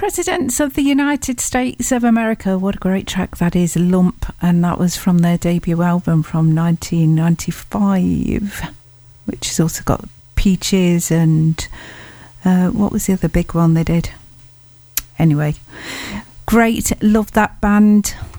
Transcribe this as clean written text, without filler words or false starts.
Presidents of the United States of America. What a great track that is, Lump. And that was from their debut album from 1995, which has also got Peaches and what was the other big one they did? Anyway, great. Love that band.